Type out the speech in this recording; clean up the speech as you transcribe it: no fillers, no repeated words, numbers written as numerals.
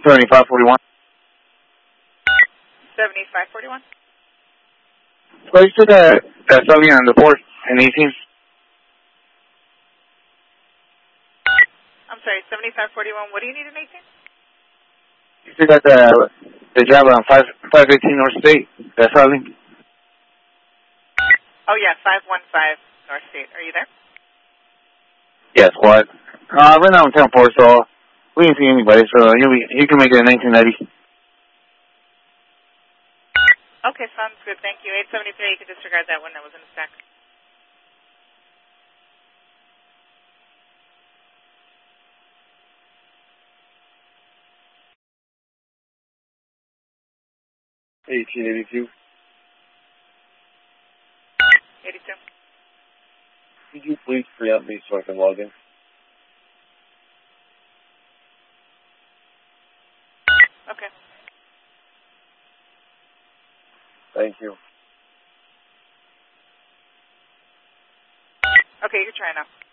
7541. 7541? Place to that subbing on the 4th and 18th. I'm sorry, 7541. What do you need in 18? You see that the job on 518 North State, that subbing? Oh, yeah, 515 North State. Are you there? Yes, what? Right now I'm 10-4, so we didn't see anybody, so you can make it in 1990. Okay, sounds good. Thank you. 873, you can disregard that one that was in the stack. $18.82. 82. Could you please pre-up me so I can log in? Okay. Thank you. Okay, you can try now.